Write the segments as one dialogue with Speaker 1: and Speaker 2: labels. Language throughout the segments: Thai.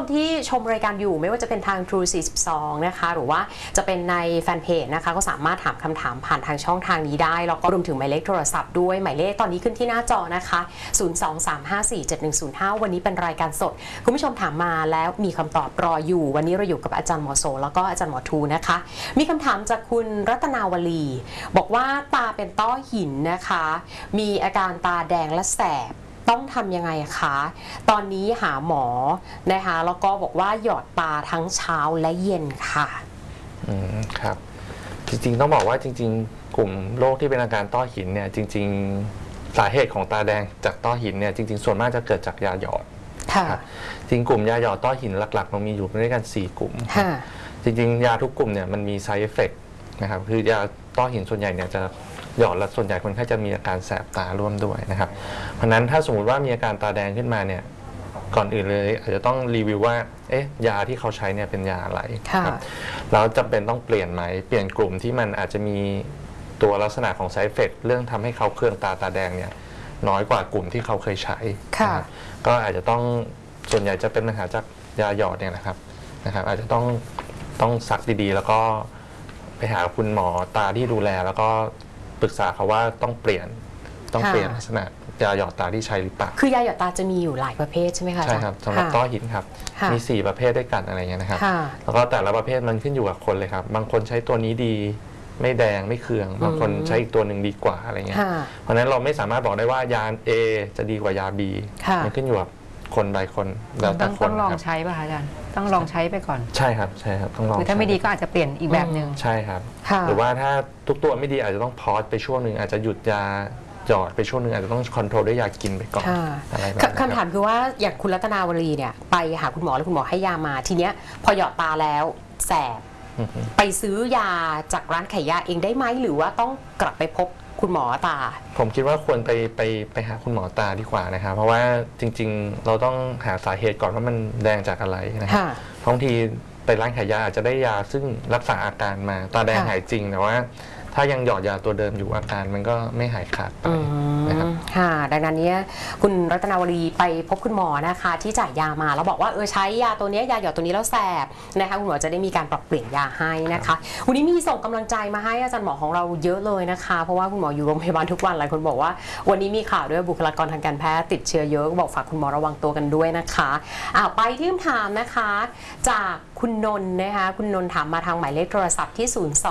Speaker 1: ที่ชมรายการอยู่ไม่ว่าจะเป็นทาง True 42นะคะหรือว่าจะเป็นในแฟนเพจนะคะก็สามารถถามคำถามผ่านทางช่องทางนี้ได้แล้วก็รวมถึงหมายเลขโทรศัพท์ด้วยหมายเลขตอนนี้ขึ้นที่หน้าจอนะคะ023547105วันนี้เป็นรายการสดคุณผู้ชมถามมาแล้วมีคำตอบรออยู่วันนี้เราอยู่กับอาจารย์หมอโสแล้วก็อาจารย์หมอทูนะคะมีคำถามจากคุณรัตนาวลีบอกว่าตาเป็นต้อหินนะคะมีอาการตาแดงและแสบต้องทำยังไงคะตอนนี้หาหมอนะคะแล้วก็บอกว่าหยอดตาทั้งเช้าและเย็นค่ะ
Speaker 2: ครับจริงๆต้องบอกว่าจริงๆกลุ่มโรคที่เป็นอาการต้อหินเนี่ยจริงๆสาเหตุของตาแดงจากต้อหินเนี่ยจริงๆส่วนมากจะเกิดจากยาหยอดจริงกลุ่มยาหยอดต้อหินหลักๆมันมีอยู่ด้วยกัน4กลุ่มจริงๆยาทุกกลุ่มเนี่ยมันมี side effect นะครับคือยาต้อหินส่วนใหญ่เนี่ยจะหยอดแล้วส่วนใหญ่คนไข้จะมีอาการแสบตาร่วมด้วยนะครับเพราะนั้นถ้าสมมุติว่ามีอาการตาแดงขึ้นมาเนี่ยก่อนอื่นเลยอาจจะต้องรีวิวว่ายาที่เขาใช้เนี่ยเป็นยาอะไรครับแล้วจำเป็นต้องเปลี่ยนไหมเปลี่ยนกลุ่มที่มันอาจจะมีตัวลักษณะของ side effect เรื่องทำให้เขาเครืองตาแดงเนี่ยน้อยกว่ากลุ่มที่เขาเคยใช้ก็อาจจะต้องส่วนใหญ่จะเป็นปัญหาจากยาหยอดเนี่ยนะครับอาจจะต้องซักดีๆแล้วก็ไปหาคุณหมอตาที่ดูแลแล้วก็ปรึกษาเขาว่าต้องเปลี่ยนลักษณะยาหยอดตาที่ใช้หรือเปล่า
Speaker 1: คือยาหยอดตาจะมีอยู่หลายประเภทใช่ไหมคะ
Speaker 2: ใช่ครับสำหรับต้อหินครับมี4ประเภทด้วยกันอะไรเงี้ยนะครับแล้วก็แต่ละประเภทมันขึ้นอยู่กับคนเลยครับบางคนใช้ตัวนี้ดีไม่แดงไม่เคืองบางคนใช้อีกตัวหนึ่งดีกว่าอะไรเงี้ยเพราะฉะนั้นเราไม่สามารถบอกได้ว่ายา A จะดีกว่ายา B มันขึ้นอยู่กับคนใดคนแล้วแต่คน
Speaker 3: ต้องลองใช้ป่ะคะอาจารย์ต้องลองใช้ไปก่อน
Speaker 2: ใช่ครับต้องลอง
Speaker 3: คือถ้าไม่ดีก็อาจจะเปลี่ยนอีกแบบหนึ่ง
Speaker 2: ใช่ครับหรือว่าถ้าทุกตัวไม่ดีอาจจะต้องพอสไปช่วงหนึ่งอาจจะหยุดยาหยอดไปช่วงหนึ่งอาจจะต้องคอนโทรลด้วยยากินไปก่อนอะไรแบบนี้
Speaker 1: คำถามคือว่าอย่างคุณรัตนาวลีเนี่ยไปหาคุณหมอแล้วคุณหมอให้ยามาทีเนี้ยพอหยอดตาแล้วแสบไปซื้อยาจากร้านขายยาเองได้ไหมหรือว่าต้องกลับไปพบคุณหมอตา
Speaker 2: ผมคิดว่าควรไปหาคุณหมอตาดีกว่านะครับเพราะว่าจริงๆเราต้องหาสาเหตุก่อนว่ามันแดงจากอะไรนะครับบางทีไปร้านขายยาอาจจะได้ยาซึ่งรักษาอาการมาตาแดงหายจริงแต่ว่าถ้ายังหยอดยาตัวเดิมอยู่อาการมันก็ไม่หายขาดไปนะครับ
Speaker 1: ค่ะดังนั้นเนี่ยคุณรัตนาวลีไปพบคุณหมอนะคะที่จ่ายยามาแล้วบอกว่าใช้ยาตัวนี้ยาหยอดตัวนี้แล้วแสบนะคะคุณหมอจะได้มีการปรับเปลี่ยนยาให้นะคะวันนี้มีส่งกำลังใจมาให้อาจารย์หมอของเราเยอะเลยนะคะเพราะว่าคุณหมออยู่โรงพยาบาลทุกวันหลายคนบอกว่าวันนี้มีข่าวด้วยบุคลากรทางการแพทย์ติดเชื้อเยอะบอกฝากคุณหมอระวังตัวกันด้วยนะคะไปที่คำถามนะคะจากคุณนนท์นะคะคุณนนท์ถามมาทางหมายเลขโทรศัพท์ที่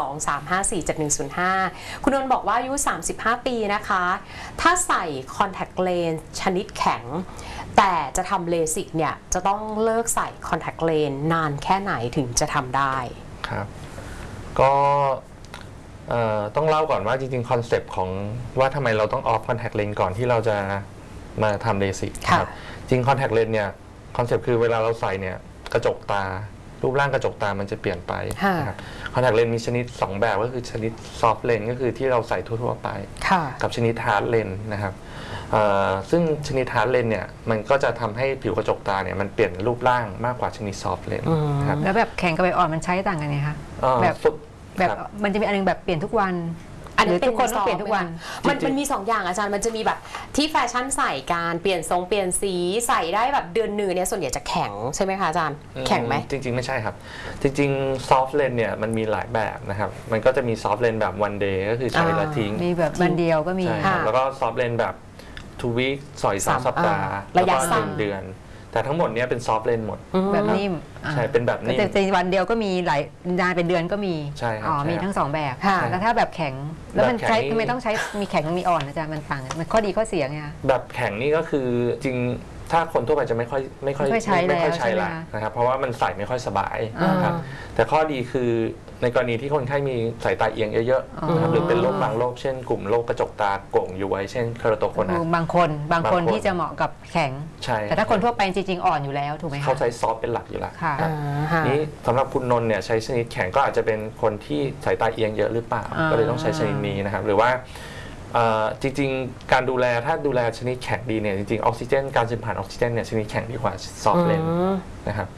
Speaker 1: 023547105คุณนนท์บอกว่าอายุ35 ปีนะคะถ้าใส่คอนแทคเลนส์ชนิดแข็งแต่จะทำเลสิกเนี่ยจะต้องเลิกใส่คอนแทคเลนส์นานแค่ไหนถึงจะทำได้
Speaker 2: ครับก็ต้องเล่าก่อนว่าจริงๆคอนเซปต์ของว่าทำไมเราต้องออฟคอนแทคเลนส์ก่อนที่เราจะมาทำเลสิกครับจริงคอนแทคเลนส์เนี่ยคอนเซปต์คือเวลาเราใส่เนี่ยกระจกตารูปร่างกระจกตามันจะเปลี่ยนไปนะครับคอนแทคเลนส์มีชนิด2แบบก็คือชนิดซอฟต์เลนส์ก็คือที่เราใส่ทั่วๆไปกับชนิดฮาร์ดเลนส์นะครับซึ่งชนิดฮาร์ดเลนส์เนี่ยมันก็จะทำให้ผิวกระจกตาเนี่ยมันเปลี่ยนรูปร่างมากกว่าชนิดซอฟต์เลนส์
Speaker 3: ครับแล้วแบบแข็งกับแบบอ่อนมันใช้ต่างกันไงคะแบบมันจะมีอันนึงแบบเปลี่ยนทุกวัน
Speaker 1: อันนี้
Speaker 3: ทุกคนต้องเปลี่ยนทุกวัน
Speaker 1: มันมี2อย่างอาจารย์มันจะมีแบบที่แฟชั่นใส่การเปลี่ยนทรงเปลี่ยนสีใส่ได้แบบเดือนหนึ่งเนี่ยส่วนใหญ่จะแข็งใช่ไหมคะอาจารย์แข็งไหม
Speaker 2: จริงๆไม่ใช่ครับจริงๆซอฟต์เลนเนี่ยมันมีหลายแบบนะครับมันก็จะมีซอฟต์เลนแบบวันเดย์ก็คือใช้แล้วทิ้ง
Speaker 3: มีแบบวันเดียวก็มี
Speaker 2: แล้วก็ซอฟต์เลนแบบ2 week 3 สัปดาห์
Speaker 1: ระยะสั้น
Speaker 2: เดือนแต่ทั้งหมดนี้เป็นซอฟต์เลนหมด
Speaker 3: แบบนิ่ม
Speaker 2: ใช่เป็นแบบนิ่ม
Speaker 3: แต่วันเดียวก็มีหลายนานเป็นเดือนก็มี
Speaker 2: ใช่ครับ
Speaker 3: มีทั้ง2แบบแล้วถ้าแบบแข็งแล้วมันใช้ทำไมต้องใช้มีแข็งมีอ่อนอาจารย์มันต่างมันข้อดีข้อเสียไง
Speaker 2: แบบแข็งนี่ก็คือจริงถ้าคนทั่วไปจะไม่ค่อยใช้ละนะครับเพราะว่ามันใส่ไม่ค่อยสบายนะครับแต่ข้อดีคือในกรณีที่คนไข้มีสายตาเอียงเยอะๆนะครับหรือเป็นโรคบางโรคเช่นกลุ่มโรคกระจกตาโก่งย้วยเช่นเคอร์โตโคนัส
Speaker 3: บางคนที่จะเหมาะกับแข็งแต่ถ้าคนทั่วไปจริงๆอ่อนอยู่แล้วถูกไหมคะ
Speaker 2: เขาใช้ซอฟเป็นหลักอยู่แล้วนี้สำหรับคุณนนท์เนี่ยใช้ชนิดแข็งก็อาจจะเป็นคนที่สายตาเอียงเยอะหรือเปล่าก็เลยต้องใช้ชนิดนี้นะครับหรือว่าจริงๆการดูแลถ้าดูแลชนิดแข็งดีเนี่ยจริงๆออกซิเจนการซึมผ่านออกซิเจนเนี่ยชนิดแข็งดีกว่าซอฟต์เลนนะครับ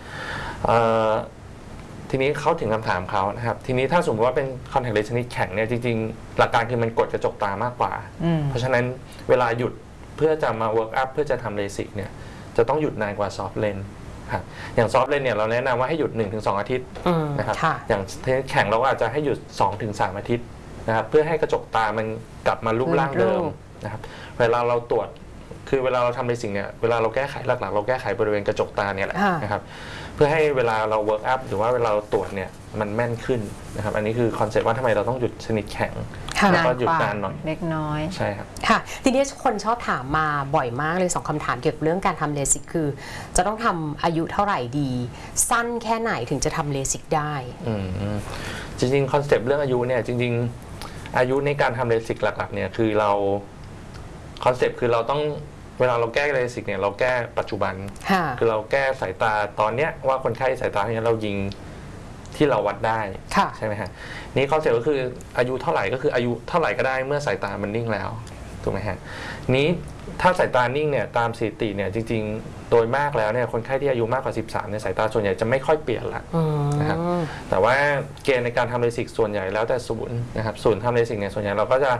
Speaker 2: ทีนี้เขาถึงคำถามเขานะครับทีนี้ถ้าสมมติว่าเป็นคอนแทคเลนส์ชนิดแข็งเนี่ยจริงๆหลักการคือมันกดกระจกตามากกว่าเพราะฉะนั้นเวลาหยุดเพื่อจะมาเวิร์กอัพเพื่อจะทำเลสิกเนี่ยจะต้องหยุดนานกว่าซอฟต์เลนส์ครับอย่างซอฟต์เลนเนี่ยเราแนะนำว่าให้หยุด 1-2 อาทิตย์นะครับอย่างแข็งเราก็อาจจะให้หยุด 2-3 อาทิตย์นะครับเพื่อให้กระจกตามันกลับมารูปร่างเดิมนะครับเวลาเราตรวจคือเวลาเราทำเลสิกเนี่ยเวลาเราแก้ไขหลักๆเราแก้ไขบริเวณกระจกตาเนี่ยแหละนะครับเพื่อให้เวลาเราเวิร์กอัพหรือว่าเวลาเราตรวจเนี่ยมันแม่นขึ้นนะครับอันนี้คือคอนเซ็ปต์ว่าทำไมเราต้องหยุดชนิดแข็งแล้วก็หยุดนานหน่อย
Speaker 3: เล็กน้อย
Speaker 2: ใช่ครับ
Speaker 1: ค่ะทีนี้คนชอบถามมาบ่อยมากเลย2 คำถามเกี่ยวกับเรื่องการทำเลสิกคือจะต้องทำอายุเท่าไหร่ดีสั้นแค่ไหนถึงจะทำเลสิกได้
Speaker 2: จริงๆคอนเซ็ปต์เรื่องอายุเนี่ยจริงๆอายุในการทำเลสิกหลักๆเนี่ยคือเราคอนเซ็ปต์คือเราต้องเวลาเราแก้เลสิกเนี่ยเราแก้ปัจจุบันคือเราแก้สายตาตอนเนี้ยว่าคนไข้สายตาเนี่ยเรายิงที่เราวัดได้ใช่ไหมฮะนี่คอนเซ็ปต์ก็คืออายุเท่าไหร่ก็คืออายุเท่าไหร่ก็ได้เมื่อสายตามันนิ่งแล้วถูกไหมฮะนี้ถ้าสายตานิ่งเนี่ยตามสถิติเนี่ยจริงๆโดยมากแล้วเนี่ยคนไข้ที่อายุมากกว่า13เนี่ยสายตาส่วนใหญ่จะไม่ค่อยเปลี่ยนละนะครับแต่ว่าเกณฑ์ในการทำเลสิกส่วนใหญ่แล้วแต่ศูนย์นะครับศูนย์ทำเลสิกเนี่ยส่วนใหญ่เราก็จะ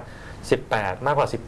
Speaker 2: 18มากกว่า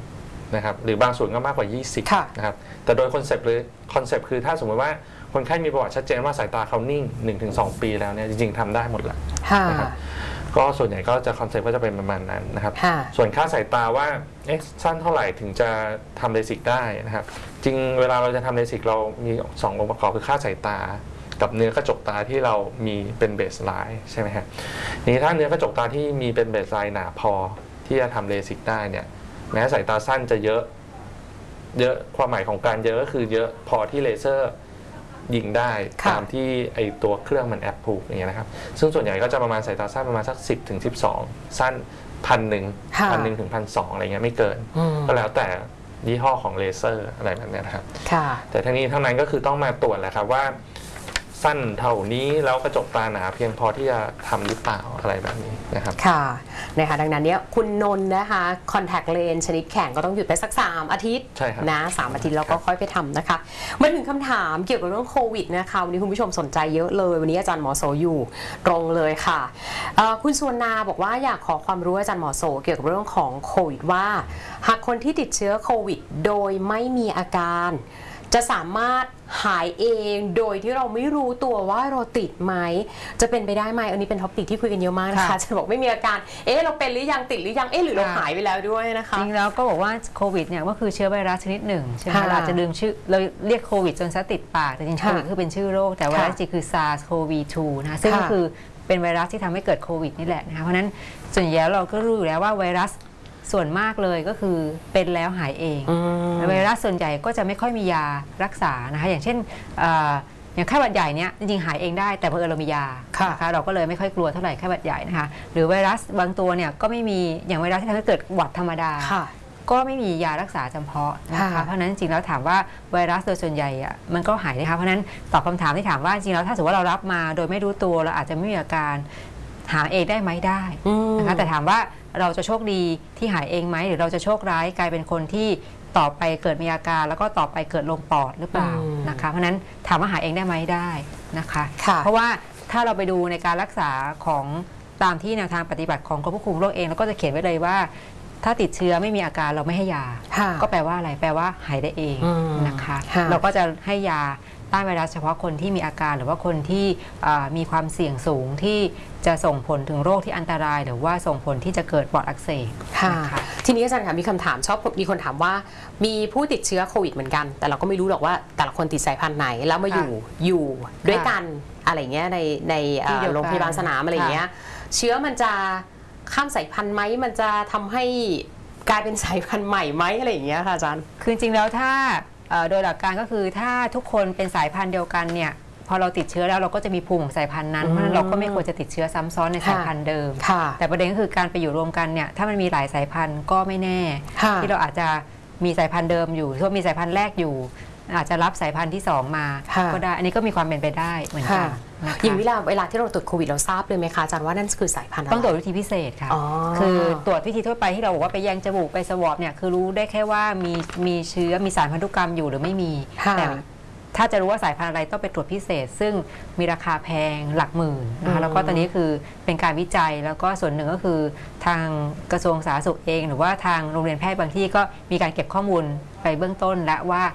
Speaker 2: 18นะครับหรือบางศูนย์ก็มากกว่า20นะครับแต่โดยคอนเซปต์คือถ้าสมมติว่าคนไข้มีประวัติชัดเจนว่าสายตาเขานิ่ง 1-2 ปีแล้วเนี่ยจริงๆทำได้หมดแหละนะครับก็ส่วนใหญ่ก็จะคอนเซปต์ก็จะเป็นประมาณนั้นนะครับส่วนค่าสายตาว่าสั้นเท่าไหร่ถึงจะทำเลสิกได้นะครับจริงเวลาเราจะทำเลสิกเรามี2องค์ประกอบคือค่าสายตากับเนื้อกระจกตาที่เรามีเป็นเบสไลน์ใช่ไหมครับนี้ถ้าเนื้อกระจกตาที่มีเป็นเบสไลน์หนาพอที่จะทำเลสิกได้เนี่ยแม้สายตาสั้นจะเยอะความหมายของการเยอะก็คือเยอะพอที่เลเซอร์ยิงได้ตามที่ไอตัวเครื่องมันแอปพูฟอย่างเงี้ยนะครับซึ่งส่วนใหญ่ก็จะประมาณสายตาสั้นประมาณสัก10-12สั้น1,000 ถึง 1,200อะไรเงี้ยไม่เกินก็แล้วแต่ยี่ห้อของเลเซอร์อะไรแบบนี้นะครับแต่ทั้งนี้ทั้งนั้นก็คือต้องมาตรวจแหละครับว่าสั้นเท่านี้แล้วกระจกตาหนาเพียงพอที่จะทำหรือเปล่าอะไรแบบนี้นะครับ
Speaker 1: ค่ะนะคะดังนั้นเนี่ยคุณนนท์นะคะคอนแทคเลนส์ชนิดแข็งก็ต้องหยุดไปสัก3 อาทิตย์นะ3 อาทิตย์แล้วก็ค่อยไปทำนะคะมาถึงคำถามเกี่ยวกับเรื่องโควิดนะคะวันนี้คุณผู้ชมสนใจเยอะเลยวันนี้อาจารย์หมอโสอยู่ตรงเลยค่ะคุณสุวรรณาบอกว่าอยากขอความรู้อาจารย์หมอโสเกี่ยวกับเรื่องของโควิดว่าหากคนที่ติดเชื้อโควิดโดยไม่มีอาการจะสามารถหายเองโดยที่เราไม่รู้ตัวว่าเราติดไหมจะเป็นไปได้ไหมอันนี้เป็นท็อปิกที่คุยกันเยอะมากนะคะจะบอกไม่มีอาการเราเป็นหรือยังติดหรือยังหรือเราหายไปแล้วด้วยนะคะ
Speaker 3: จริงแล้วก็บอกว่าโควิดเนี่ยก็คือเชื้อไวรัสชนิดหนึ่งใช่ไหมเราอาจจะลืมชื่อเราเรียกโควิดจนซะติดปากแต่จริงๆโควิดคือเป็นชื่อโรคแต่ไวรัสจริงคือ SARS-CoV-2 นะคะซึ่งก็คือเป็นไวรัสที่ทำให้เกิดโควิดนี่แหละนะคะเพราะฉะนั้นส่วนใหญ่เราก็รู้อยู่แล้วว่าไวรัสส่วนมากเลยก็คือเป็นแล้วหายเองไวรัสส่วนใหญ่ก็จะไม่ค่อยมียารักษานะคะอย่างเช่นอย่างไข้หวัดใหญ่เนี่ยจริงๆหายเองได้แต่เพราะเรามียานะคะเราก็เลยไม่ค่อยกลัวเท่าไหร่ไข้หวัดใหญ่นะคะหรือไวรัสบางตัวเนี่ยก็ไม่มีอย่างไวรัสที่ทำให้เกิดหวัดธรรมดาก็ไม่มียารักษาจำเพาะนะคะเพราะนั้นจริงๆแล้วถามว่าไวรัสโดยส่วนใหญ่มันก็หายนะคะเพราะนั้นตอบคำถามที่ถามว่าจริงๆแล้วถ้าสมมติว่าเรารับมาโดยไม่รู้ตัวเราอาจจะไม่มีอาการหาเองได้ไหมได้นะคะแต่ถามว่าเราจะโชคดีที่หายเองไหมหรือเราจะโชคร้ายกลายเป็นคนที่ต่อไปเกิดมีอาการแล้วก็ต่อไปเกิดลงปอดหรือเปล่านะคะเพราะนั้นถามว่าหายเองได้ไหมได้นะคะเพราะว่าถ้าเราไปดูในการรักษาของตามที่แนวทางปฏิบัติของกรมควบคุมโรคเองแล้วก็จะเขียนไว้เลยว่าถ้าติดเชื้อไม่มีอาการเราไม่ให้ยาก็แปลว่าอะไรแปลว่าหายได้เองนะคะเราก็จะให้ยาต้านไวรัสเฉพาะคนที่มีอาการหรือว่าคนที่มีความเสี่ยงสูงที่จะส่งผลถึงโรคที่อันตรายหรือว่าส่งผลที่จะเกิดปอดอักเสบ
Speaker 1: ค่ะทีนี้อาจารย์ค่ะมีคำถามมีคนถามว่ามีผู้ติดเชื้อโควิดเหมือนกันแต่เราก็ไม่รู้หรอกว่าแต่ละคนติดสายพันธุ์ไหนแล้วมาอยู่ด้วยกันอะไรเงี้ยในโรงพยาบาลสนามอะไรเงี้ยเชื้อมันจะข้ามสายพันธุ์ไหมมันจะทำให้กลายเป็นสายพันธุ์ใหม่ไหมอะไรอย่างเงี้ยค่ะอาจารย์
Speaker 3: คือจริงแล้วถ้าโดยหลักการก็คือถ้าทุกคนเป็นสายพันธุ์เดียวกันเนี่ยพอเราติดเชื้อแล้วเราก็จะมีภูมิของสายพันธุ์นั้นเพราะฉะนั้นเราก็ไม่ควรจะติดเชื้อซ้ำซ้อนในสายพันธุ์เดิมแต่ประเด็นก็คือการไปอยู่รวมกันเนี่ยถ้ามันมีหลายสายพันธุ์ก็ไม่แน่ที่เราอาจจะมีสายพันธุ์เดิมอยู่หรือมีสายพันธุ์แรกอยู่อาจจะรับสายพันธุ์ที่2มาก็ได้อันนี้ก็มีความเป็นไปได้เหมือนกัน
Speaker 1: อย่างเวลาที่เราตรวจโควิดเราทราบเลยไหมคะอาจารย์ว่านั่นคือสายพันธุ์อะไร
Speaker 3: ต้องตรวจวิธีพิเศษค่ะคือตรวจวิธีทั่วไปที่เราบอกว่าไปแยงจมูกไปสวอปเนี่ยคือรู้ได้แค่ว่ามีเชื้อมีสารพันธุกรรมอยู่หรือไม่มีแต่ถ้าจะรู้ว่าสายพันธุ์อะไรต้องไปตรวจพิเศษซึ่งมีราคาแพงหลักหมื่นนะคะแล้วก็ตอนนี้คือเป็นการวิจัยแล้วก็ส่วนหนึ่งก็คือทางกระทรวงสาธารณสุขเองหรือว่าทางโรงเรียนแพทย์บางที่ก็มีการเก็บข้อมูลไปเบื้องต้นและว่า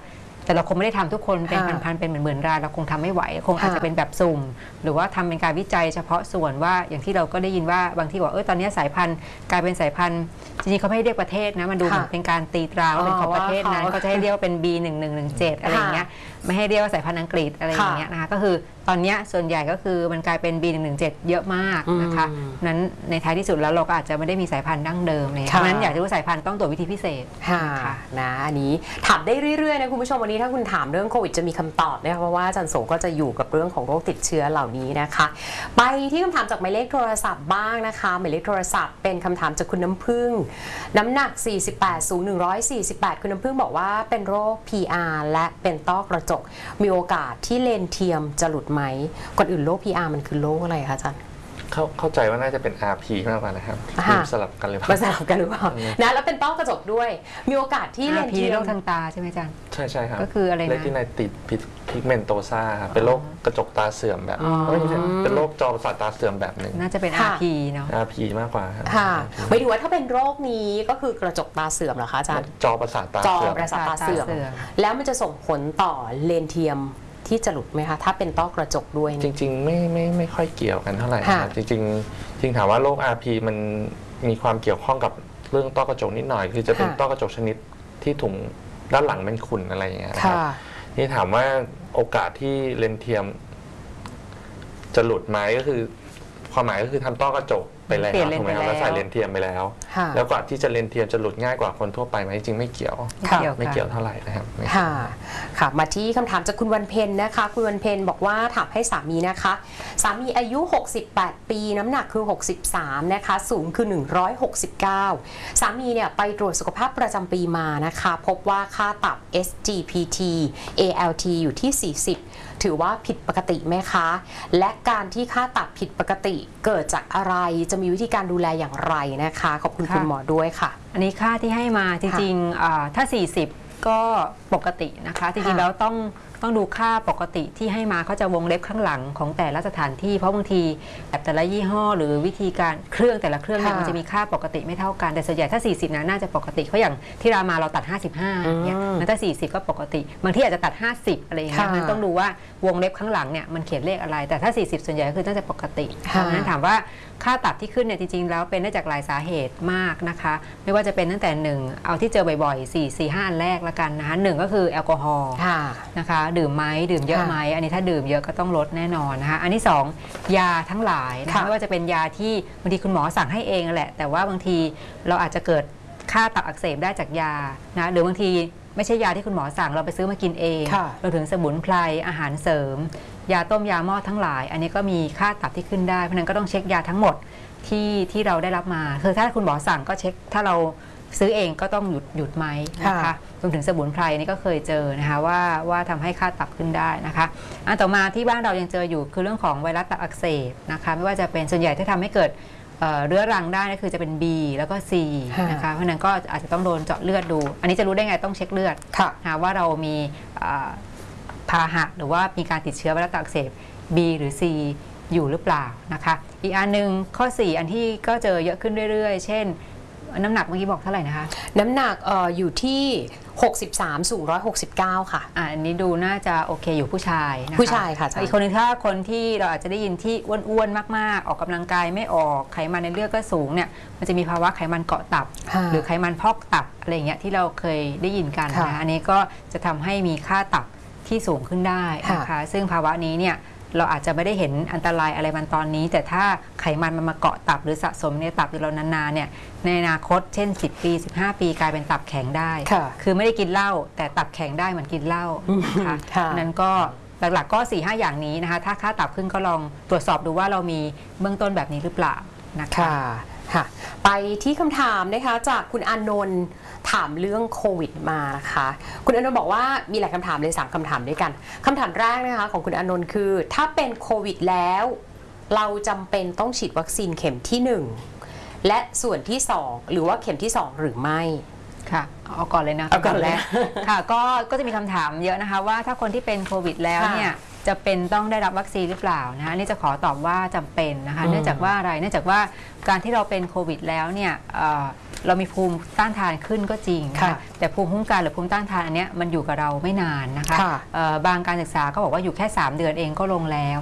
Speaker 3: แต่เราคงไม่ได้ทำทุกคนเป็นพันๆเป็นหมื่นๆรายเราคงทำไม่ไหวคงอาจจะเป็นแบบสุ่มหรือว่าทำเป็นการวิจัยเฉพาะส่วนว่าอย่างที่เราก็ได้ยินว่าบางที่บอกตอนนี้สายพันธุ์กลายเป็นสายพันธุ์จริงๆเขาไม่ให้เรียกประเทศนะมันดูเหมือนเป็นการตีตราว่าเป็นของประเทศนั้นเขาจะให้เรียกว่าเป็น B1117 อะไรอย่างเงี้ยไม่ให้เรียกว่าสายพันธุ์อังกฤษอะไรอย่างเงี้ยนะคะก็คือตอนนี้ส่วนใหญ่ก็คือมันกลายเป็น B117 เยอะมากนะคะนั้นในท้ายที่สุดแล้วเราก็อาจจะไม่ได้มีสายพันธุ์ดั้งเดิมเลยเพราะฉะนั้นอยากจะรู้สายพันธุ์ต้องตรวจวิธีพิเศษ
Speaker 1: ค่ะนะอันนี้ถามได้เรื่อยๆนะคุณผู้ชมวันนี้ถ้าคุณถามเรื่องโควิดจะมีคำตอบนะคะเพราะว่าอาจารย์โสก็จะอยู่กับเรื่องของโรคติดเชื้อเหล่านี้นะคะไปที่คำถามจากหมายเลขโทรศัพท์บ้างนะคะหมายเลขโทรศัพท์เป็นคำถามจากคุณน้ำผึ้งน้ำหนัก48สูง148คุณน้ำผึ้งบอกว่าเป็นโรค PR และเป็นต้อกระจกมีโอกาสที่เลนส์เทียมจะหลุดไหมก่อนอื่นโรค PR มันคือโรคอะไรคะอาจารย์
Speaker 2: เข้าใจว่าน่าจะเป็น RP มากกว่านะครับสลับกันเลย
Speaker 1: มาสลับกันหรือเปล่านะแล้วเป็นต้อกระจกด้วยมีโอกาสที่เลนส์เทียม
Speaker 3: โรคทางตาใช่ไหมอาจารย์
Speaker 2: ใช่ครับ
Speaker 3: ก็คืออะไรนะ
Speaker 2: เลตินไนติดพิกเมนโตซาครับเป็นโรคกระจกตาเสื่อมแบบเป็นโรคจอประสาทตาเสื่อมแบบหนึ่ง
Speaker 3: น่าจะเป็น RP เนาะ
Speaker 2: RP มากกว่าครับ
Speaker 1: ไม่ดูว่าถ้าเป็นโรคนี้ก็คือกระจกตาเสื่อมเหรอคะอาจารย์
Speaker 2: จอประสาทตาเสื่อม
Speaker 1: จอประสาทตาเสื่อมแล้วมันจะส่งผลต่อเลนส์เทียมที่จะหลุดไหมคะถ้าเป็นต้อกระจกด้วย
Speaker 2: จริงๆไม่ค่อยเกี่ยวกันเท่าไหร่ครับจริงถามว่าโรค RP มันมีความเกี่ยวข้องกับเรื่องต้อกระจกนิดหน่อยคือจะเป็นต้อกระจกชนิดที่ถุงด้านหลังเป็นขุ่นอะไรอย่างเงี้ยครับนี่ถามว่าโอกาสที่เลนส์เทียมจะหลุดไหมก็คือความหมายก็คือทำต้อกระจกไปแล้วถูกไหมครับแล้วใส่เลนส์เทียมไปแล้วแล้วกว่าที่จะเลนส์เทียมจะหลุดง่ายกว่าคนทั่วไปไหมจริงไม่เกี่ยวเท่าไหร่นะครับ
Speaker 1: ค่ะมาที่คำถามจากคุณวันเพ็ญนะคะคุณวันเพ็ญบอกว่าถามให้สามีนะคะสามีอายุ68ปีน้ำหนักคือ63นะคะสูงคือ169สามีเนี่ยไปตรวจสุขภาพประจำปีมานะคะพบว่าค่าตับ SGPT ALT อยู่ที่40ถือว่าผิดปกติไหมคะและการที่ค่าตับผิดปกติเกิดจากอะไรจะมีวิธีการดูแลอย่างไรนะคะขอบคุณคุณหมอด้วยค่ะ
Speaker 3: อันนี้ค่าที่ให้มาจริงๆถ้า40ก็ปกตินะคะจริงๆแล้วต้องดูค่าปกติที่ให้มาเขาจะวงเล็บข้างหลังของแต่ละสถานที่เพราะบางทีแบบแต่ละยี่ห้อหรือวิธีการเครื่องแต่ละเครื่องเนี่ยมันจะมีค่าปกติไม่เท่ากันแต่ส่วนใหญ่ถ้า40นะน่าจะปกติเพราะอย่างที่รามาเราตัด55เนี่ยมันถ้า40ก็ปกติบางที่อาจจะตัด50อะไรอย่างเงี้ยมันต้องดูว่าวงเล็บข้างหลังเนี่ยมันเขียนเลขอะไรแต่ถ้า40ส่วนใหญ่ก็คือน่าจะปกติเพราะฉะนั้นถามว่าค่าตับที่ขึ้นเนี่ยจริงๆแล้วเป็นได้จากหลายสาเหตุมากนะคะไม่ว่าจะเป็นตั้งแต่1เอาที่เจอบ่อยๆ4-5 อันแรกละกันนะคะ1ก็คือแอลกอฮอล์นะคะดื่มไหมดื่มเยอะไหมอันนี้ถ้าดื่มเยอะก็ต้องลดแน่นอนนะคะอันที่2ยาทั้งหลายนะคะไม่ว่าจะเป็นยาที่บางทีคุณหมอสั่งให้เองแหละแต่ว่าบางทีเราอาจจะเกิดค่าตับอักเสบได้จากยานะหรือบางทีไม่ใช่ยาที่คุณหมอสั่งเราไปซื้อมากินเองเราถึงสมุนไพรอาหารเสริมยาต้มยาหม้อทั้งหลายอันนี้ก็มีค่าตับที่ขึ้นได้เพราะนั้นก็ต้องเช็คยาทั้งหมดที่เราได้รับมาคือถ้าคุณหมอสั่งก็เช็คถ้าเราซื้อเองก็ต้องหยุดไหมนะคะรวมถึงสมุนไพรนี่ก็เคยเจอนะคะว่าทำให้ค่าตับขึ้นได้นะคะอันต่อมาที่บ้านเรายังเจออยู่คือเรื่องของไวรัสตับอักเสบนะคะไม่ว่าจะเป็นส่วนใหญ่ที่ทำให้เกิดเรื้อรังได้ก็คือจะเป็น B แล้วก็ C นะคะเพราะนั้นก็อาจจะต้องโดนเจาะเลือดดูอันนี้จะรู้ได้ไงต้องเช็คเลือดว่าเรามีพาหะหรือว่ามีการติดเชื้อไวรัสตับอักเสบ B หรือ C อยู่หรือเปล่านะคะอีกอันนึงข้อ4อันที่ก็เจอเยอะขึ้นเรื่อยๆเช่นน้ำหนักเมื่อกี้บอกเท่าไหร่นะคะ
Speaker 1: น้ำหนักอยู่ที่63สูง169ค่ะ
Speaker 3: อันนี้ดูน่าจะโอเคอยู่ผู้ชายนะคะ
Speaker 1: ผู้ชายค่ะ
Speaker 3: อีกคนนึงถ้าคนที่เราอาจจะได้ยินที่อ้วนๆมากๆออกกำลังกายไม่ออกไขมันในเลือดก็สูงเนี่ยมันจะมีภาวะไขมันเกาะตับหรือไขมันพอกตับอะไรอย่างเงี้ยที่เราเคยได้ยินกันนะอันนี้ก็จะทำให้มีค่าตับที่สูงขึ้นได้นะคะซึ่งภาวะนี้เนี่ยเราอาจจะไม่ได้เห็นอันตรายอะไรมันตอนนี้แต่ถ้าไขมันมันมาเกาะตับหรือสะสมในตับเรานานๆเนี่ยในอนาคตเช่น10 ปี15 ปีกลายเป็นตับแข็งได้คือไม่ได้กินเหล้าแต่ตับแข็งได้เหมือนกินเหล้านะคะนั้นก็หลักๆก็ 4-5 อย่างนี้นะคะถ้าค่าตับขึ้นก็ลองตรวจสอบดูว่าเรามีเบื้องต้นแบบนี้หรือเปล่านะคะ
Speaker 1: ไปที่คำถามนะคะจากคุณอานนท์ถามเรื่องโควิดมานะคะคุณอานนท์บอกว่ามีหลายคำถามเลย3คำถามด้วยกันคำถามแรกนะคะของคุณอานนท์คือถ้าเป็นโควิดแล้วเราจำเป็นต้องฉีดวัคซีนเข็มที่1และส่วนที่2หรือว่าเข็มที่2หรือไม่
Speaker 3: ค่ะเอาก่อนเลยนะ
Speaker 1: เอาก่อนเลย
Speaker 3: ค่ะก็จะมีคำถามเยอะนะคะว่าถ้าคนที่เป็นโควิดแล้วเนี่ยจะเป็นต้องได้รับวัคซีนหรือเปล่านะคะนี่จะขอตอบว่าจำเป็นนะคะเนื่องจากว่าอะไรเนื่องจากว่าการที่เราเป็นโควิดแล้วเนี่ยเรามีภูมิต้านทานขึ้นก็จริงนะแต่ภูมิคุ้มกันหรือภูมิต้านทานอันเนี้ยมันอยู่กับเราไม่นานนะคะบางการศึกษาก็บอกว่าอยู่แค่3 เดือนเองก็ลงแล้ว